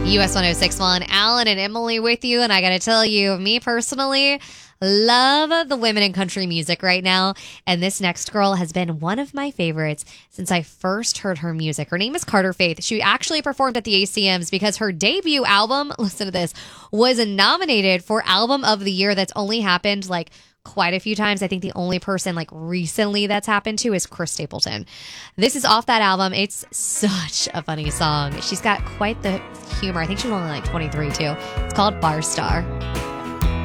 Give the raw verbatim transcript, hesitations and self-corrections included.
U S one oh six point one, Alan and Emily with you. And I got to tell you, me personally, love the women in country music right now. And this next girl has been one of my favorites since I first heard her music. Her name is Carter Faith. She actually performed at the A C Ms because her debut album, listen to this, was nominated for Album of the Year. That's only happened like quite a few times. I think the only person like recently that's happened to is Chris Stapleton. This is off that album. It's such a funny song. She's got quite the humor. I think she's only like twenty-three too. It's called Bar Star.